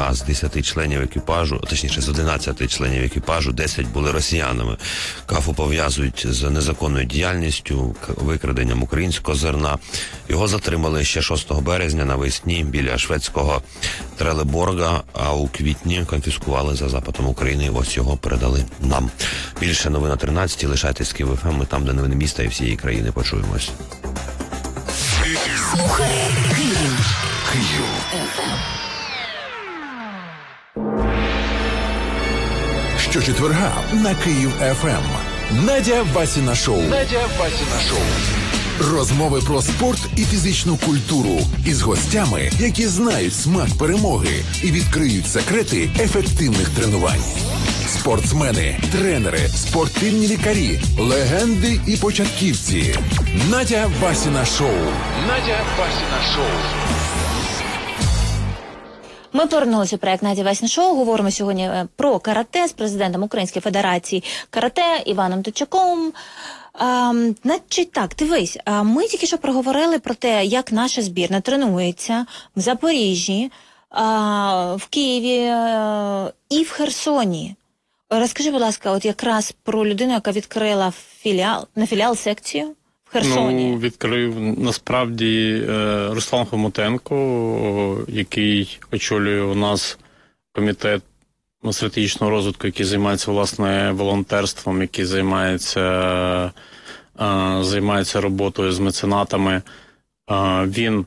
2 з 10 членів екіпажу, точніше з 11 членів екіпажу, 10 були росіянами. Кафу пов'язують з незаконною діяльністю, викраденням українського зерна. Його затримали ще 6 березня навесні біля шведського Трелеборга, а у квітні конфіскували за запитом України і ось його передали нам. Більше новин о 13-й. Лишайтесь з Київ ФМ, ми там, де новини міста і всієї країни. Почуємось. Слухай Київ. Щочетверга на Київ ФМ. Надя Васіна шоу. Розмови про спорт і фізичну культуру із гостями, які знають смак перемоги і відкриють секрети ефективних тренувань. Спортсмени, тренери, спортивні лікарі, легенди і початківці. Надя Васіна шоу. Ми повернулися в проект «Надя Васіна шоу». Говоримо сьогодні про карате з президентом Української федерації карате Іваном Тичаком. Значить так, дивись, ми тільки що проговорили про те, як наша збірна тренується в Запоріжжі, в Києві і в Херсоні. Розкажи, будь ласка, от якраз про людину, яка відкрила філіал-секцію в Херсоні. Ну, відкрив, насправді, Руслан Хомутенко, який очолює у нас комітет стратегічного розвитку, який займається, власне, волонтерством, який займається роботою з меценатами. Він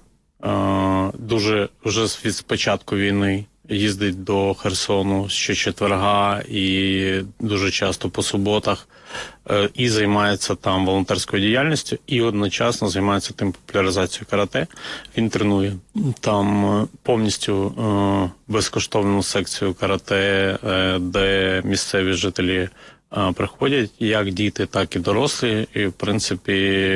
дуже вже від початку війни їздить до Херсону щочетверга і дуже часто по суботах, і займається там волонтерською діяльністю, і одночасно займається тим популяризацією карате. Він тренує там повністю безкоштовну секцію карате, де місцеві жителі приходять, як діти, так і дорослі. І, в принципі,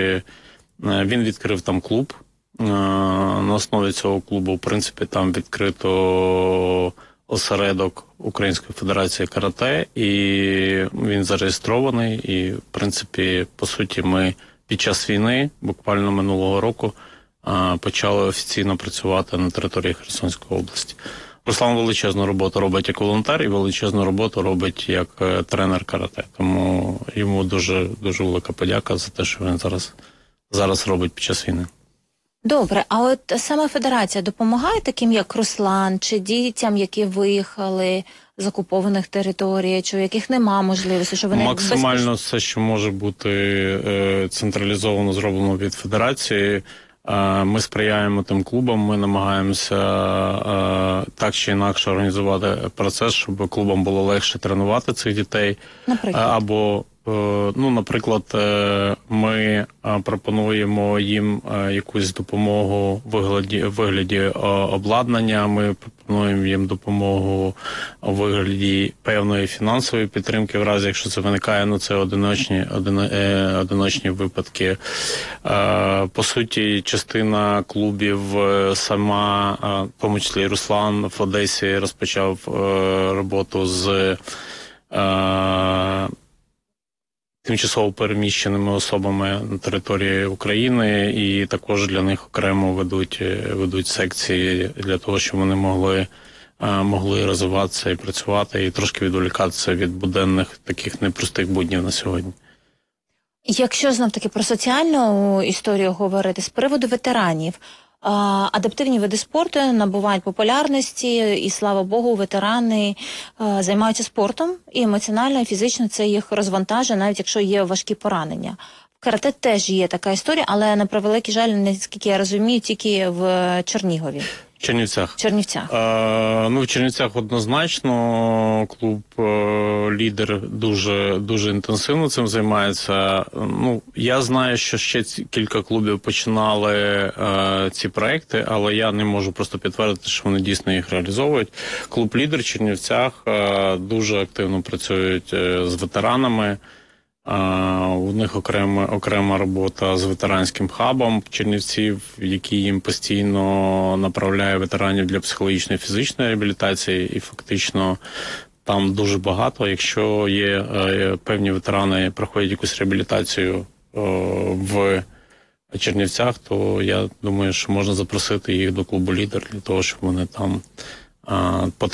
він відкрив там клуб. На основі цього клубу, в принципі, там відкрито осередок Української федерації карате, і він зареєстрований. І, в принципі, по суті, ми під час війни, буквально минулого року, почали офіційно працювати на території Херсонської області. Руслан величезну роботу робить як волонтер і величезну роботу робить як тренер карате. Тому йому дуже, дуже велика подяка за те, що він зараз робить під час війни. Добре, а от саме федерація допомагає таким, як Руслан, чи дітям, які виїхали з окупованих територій, чи у яких нема можливості, що вони максимально все, що може бути централізовано зроблено від федерації. Ми сприяємо тим клубам, ми намагаємося так чи інакше організувати процес, щоб клубам було легше тренувати цих дітей. Наприклад? Або, наприклад, ми пропонуємо їм якусь допомогу в вигляді обладнання, ми пропонуємо їм допомогу у вигляді певної фінансової підтримки, в разі, якщо це виникає, це одиночні випадки. По суті, частина клубів сама, в тому числі і Руслан в Одесі розпочав роботу з тимчасово переміщеними особами на території України, і також для них окремо ведуть секції для того, щоб вони могли розвиватися і працювати, і трошки відволікатися від буденних таких непростих буднів на сьогодні. Якщо знов-таки про соціальну історію говорити, з приводу ветеранів, адаптивні види спорту набувають популярності, і, слава Богу, ветерани займаються спортом, і емоціонально, і фізично це їх розвантажує, навіть якщо є важкі поранення. В карате теж є така історія, але, на превеликий жаль, наскільки я розумію, тільки в Чернігові. Чернівцях. В Чернівцях однозначно клуб «Лідер» дуже інтенсивно цим займається. Я знаю, що ще кілька клубів починали ці проекти, але я не можу просто підтвердити, що вони дійсно їх реалізовують. Клуб «Лідер» в Чернівцях дуже активно працюють з ветеранами. У них окрема робота з ветеранським хабом Чернівців, який їм постійно направляє ветеранів для психологічної і фізичної реабілітації, і фактично там дуже багато. Якщо є певні ветерани, проходять якусь реабілітацію в Чернівцях, то я думаю, що можна запросити їх до клубу «Лідер» для того, щоб вони там